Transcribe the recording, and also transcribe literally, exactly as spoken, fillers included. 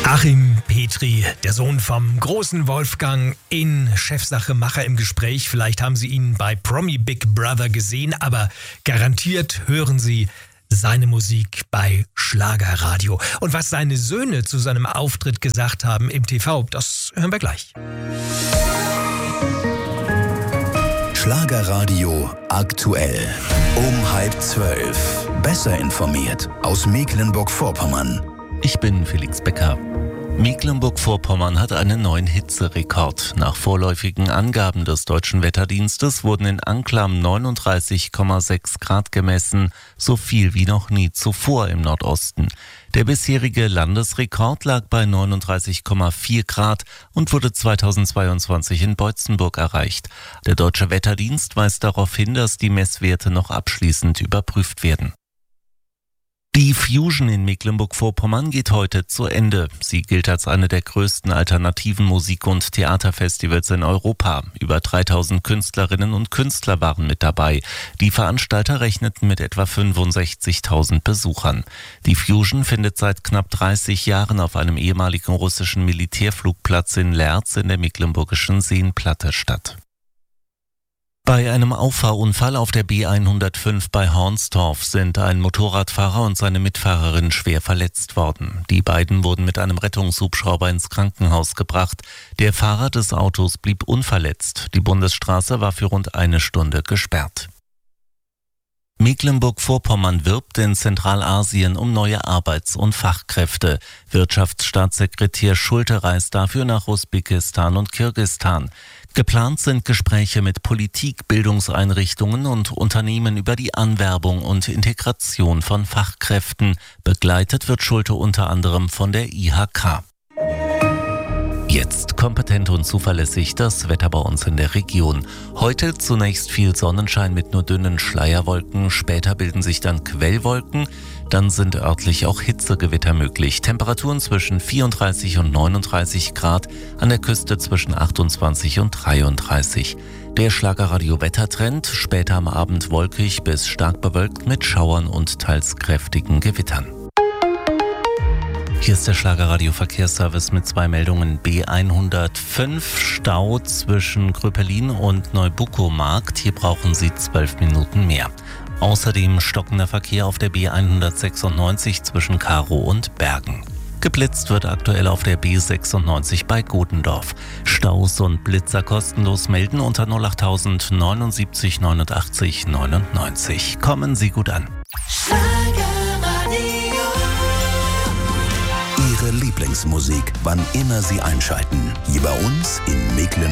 Achim Petri, der Sohn vom großen Wolfgang, in Chefsache Macher im Gespräch. Vielleicht haben Sie ihn bei Promi Big Brother gesehen, aber garantiert hören Sie seine Musik bei Schlagerradio. Und was seine Söhne zu seinem Auftritt gesagt haben im T V, das hören wir gleich. Schlagerradio aktuell. Um halb zwölf. Besser informiert aus Mecklenburg-Vorpommern. Ich bin Felix Becker. Mecklenburg-Vorpommern hat einen neuen Hitzerekord. Nach vorläufigen Angaben des Deutschen Wetterdienstes wurden in Anklam neununddreißig Komma sechs Grad gemessen, so viel wie noch nie zuvor im Nordosten. Der bisherige Landesrekord lag bei neununddreißig Komma vier Grad und wurde zweitausendzweiundzwanzig in Beutzenburg erreicht. Der Deutsche Wetterdienst weist darauf hin, dass die Messwerte noch abschließend überprüft werden. Die Fusion in Mecklenburg-Vorpommern geht heute zu Ende. Sie gilt als eine der größten alternativen Musik- und Theaterfestivals in Europa. Über dreitausend Künstlerinnen und Künstler waren mit dabei. Die Veranstalter rechneten mit etwa fünfundsechzigtausend Besuchern. Die Fusion findet seit knapp dreißig Jahren auf einem ehemaligen russischen Militärflugplatz in Lerz in der mecklenburgischen Seenplatte statt. Bei einem Auffahrunfall auf der B hundertfünf bei Hornstorf sind ein Motorradfahrer und seine Mitfahrerin schwer verletzt worden. Die beiden wurden mit einem Rettungshubschrauber ins Krankenhaus gebracht. Der Fahrer des Autos blieb unverletzt. Die Bundesstraße war für rund eine Stunde gesperrt. Mecklenburg-Vorpommern wirbt in Zentralasien um neue Arbeits- und Fachkräfte. Wirtschaftsstaatssekretär Schulte reist dafür nach Usbekistan und Kirgisistan. Geplant sind Gespräche mit Politik, Bildungseinrichtungen und Unternehmen über die Anwerbung und Integration von Fachkräften. Begleitet wird Schulte unter anderem von der I H K. Jetzt kompetent und zuverlässig das Wetter bei uns in der Region. Heute zunächst viel Sonnenschein mit nur dünnen Schleierwolken, später bilden sich dann Quellwolken, dann sind örtlich auch Hitzegewitter möglich. Temperaturen zwischen vierunddreißig und neununddreißig Grad, an der Küste zwischen achtundzwanzig und dreiunddreißig. Der Schlagerradio-Wettertrend, später am Abend wolkig bis stark bewölkt mit Schauern und teils kräftigen Gewittern. Hier ist der Schlagerradio-Verkehrsservice mit zwei Meldungen. B hundertfünf, Stau zwischen Gröpelin und Neubuckow-Markt. Hier brauchen Sie zwölf Minuten mehr. Außerdem stockender Verkehr auf der B hundertsechsundneunzig zwischen Karow und Bergen. Geblitzt wird aktuell auf der B sechsundneunzig bei Godendorf. Staus und Blitzer kostenlos melden unter null acht tausend neunundsiebzig neunundachtzig neunundneunzig. Kommen Sie gut an. Ihre Lieblingsmusik, wann immer Sie einschalten. Hier bei uns in Mecklenburg.